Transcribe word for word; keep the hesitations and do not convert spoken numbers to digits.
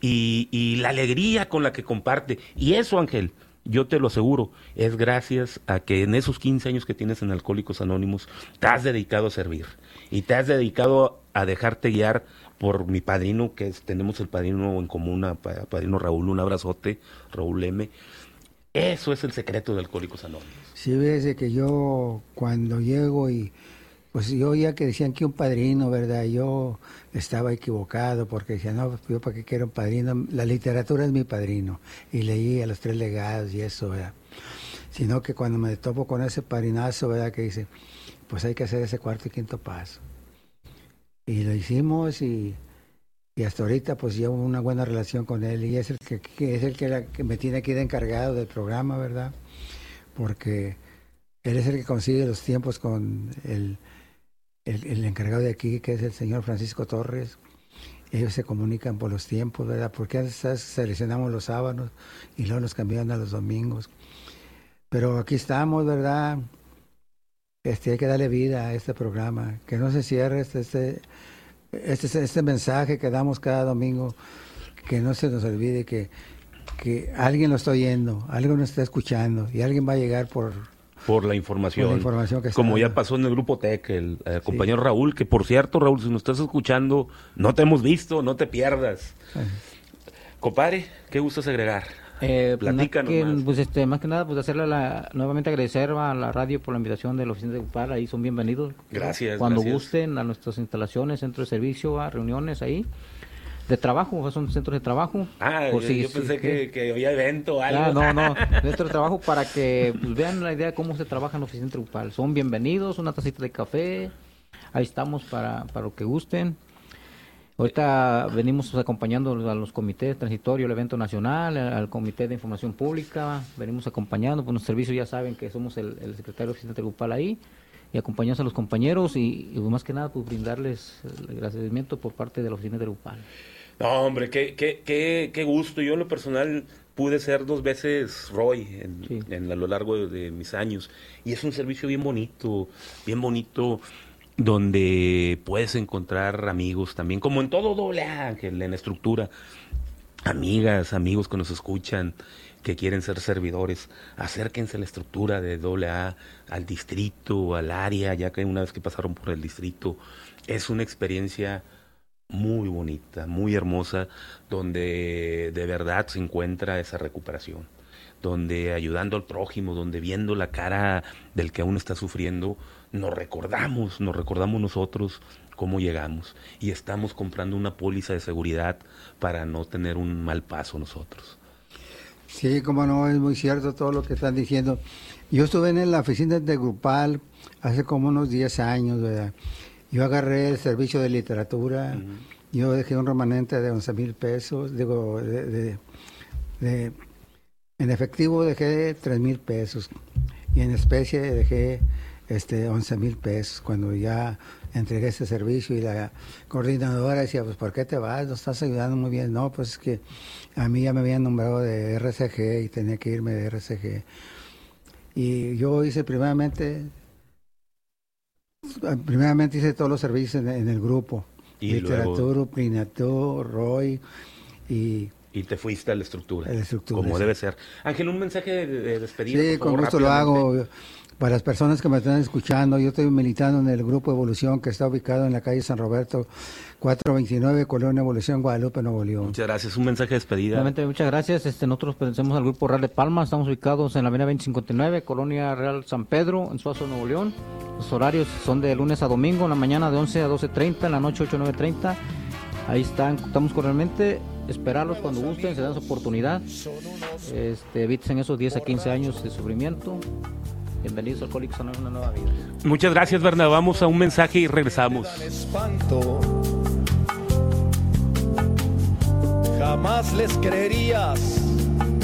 y, y la alegría con la que comparte. Y eso, Ángel, yo te lo aseguro, es gracias a que en esos quince años que tienes en Alcohólicos Anónimos te has dedicado a servir y te has dedicado a dejarte guiar por mi padrino, que es, tenemos el padrino en común, a padrino Raúl, un abrazote, Raúl M. Eso es el secreto de Alcohólicos Anónimos. Sí, ves que yo cuando llego y pues yo oía que decían que un padrino, ¿verdad? Yo estaba equivocado porque decía, no, yo para qué quiero un padrino, la literatura es mi padrino, y leí a los tres legados y eso, ¿verdad? Sino que cuando me topo con ese padrinazo, ¿verdad? Que dice, pues hay que hacer ese cuarto y quinto paso. Y lo hicimos y, y hasta ahorita pues llevo una buena relación con él, y es el que, que es el que, la, que me tiene aquí de encargado del programa, ¿verdad? Porque él es el que consigue los tiempos con el, el, el encargado de aquí, que es el señor Francisco Torres. Ellos se comunican por los tiempos, ¿verdad? Porque antes seleccionamos los sábados y luego los cambiaron a los domingos. Pero aquí estamos, ¿verdad? Este, hay que darle vida a este programa, que no se cierre este, este, este, este mensaje que damos cada domingo, que no se nos olvide que, que alguien lo está oyendo, alguien lo está escuchando y alguien va a llegar por, por la información, por la información que está como dando. Ya pasó en el Grupo T E C, el, el compañero Sí. Raúl, que por cierto, Raúl, si nos estás escuchando, no te hemos visto, no te pierdas. Sí. Compadre, ¿qué gustas agregar? Eh, Platícanos que, más. Pues este, más que nada, pues hacerle la, nuevamente agradecer a la radio por la invitación de la oficina de Grupal. Ahí son bienvenidos. Gracias. Cuando gracias. gusten a nuestras instalaciones, centro de servicio, a reuniones ahí. De trabajo, son centros de trabajo. Ah, por yo, si, yo pensé si, que, que había evento o algo. Ah, no, no, centros de trabajo para que pues, vean la idea de cómo se trabaja en la oficina de Grupal. Son bienvenidos, una tacita de café. Ahí estamos para, para lo que gusten. Ahorita venimos acompañando a los comités transitorios, el evento nacional, al comité de información pública, venimos acompañando, pues los servicios ya saben que somos el, el secretario de oficina grupal ahí, y acompañamos a los compañeros y, y más que nada pues brindarles el agradecimiento por parte de la oficina de grupal. No, hombre, qué, qué, qué, qué gusto. Yo en lo personal pude ser dos veces Roy en, sí. en a lo largo de, de mis años, y es un servicio bien bonito, bien bonito, donde puedes encontrar amigos también, como en todo doble A, Ángel, en la estructura, amigas, amigos que nos escuchan, que quieren ser servidores, acérquense a la estructura de doble A, al distrito, al área, ya que una vez que pasaron por el distrito, es una experiencia muy bonita, muy hermosa, donde de verdad se encuentra esa recuperación, donde ayudando al prójimo, donde viendo la cara del que aún está sufriendo, nos recordamos, nos recordamos nosotros cómo llegamos y estamos comprando una póliza de seguridad para no tener un mal paso nosotros. Sí, como no, es muy cierto todo lo que están diciendo. Yo estuve en la oficina de Grupal hace como unos diez años, ¿verdad? Yo agarré el servicio de literatura, uh-huh. Yo dejé un remanente de once mil pesos, digo, de, de, de, en efectivo dejé tres mil pesos y en especie dejé este once mil pesos cuando ya entregué ese servicio, y la coordinadora decía, pues ¿por qué te vas? No estás ayudando muy bien. No, pues es que a mí ya me habían nombrado de R C G y tenía que irme de R C G. Y yo hice primeramente, primeramente hice todos los servicios en, en el grupo. Y literatura, luego... Prinato, Roy y... Y te fuiste a la estructura, a la estructura como sí. debe ser. Ángel, un mensaje de, de despedida. Sí, con gusto lo hago. Para las personas que me están escuchando, yo estoy militando en el Grupo Evolución, que está ubicado en la calle San Roberto, cuatrocientos veintinueve, Colonia Evolución, Guadalupe, Nuevo León. Muchas gracias. Un mensaje de despedida. Realmente, muchas gracias. Este, nosotros pertenecemos al Grupo Real de Palma. Estamos ubicados en la avenida veinte cincuenta y nueve, Colonia Real San Pedro, en Suazo, Nuevo León. Los horarios son de lunes a domingo, en la mañana de once a doce treinta, en la noche ocho a nueve treinta. Ahí están, estamos cordialmente. Esperarlos cuando gusten, se dan su oportunidad. Este, eviten esos diez a quince años de sufrimiento. Bienvenidos a Alcohólicos Anónimos, una nueva vida. Muchas gracias, Bernardo. Vamos a un mensaje y regresamos. Jamás les creerías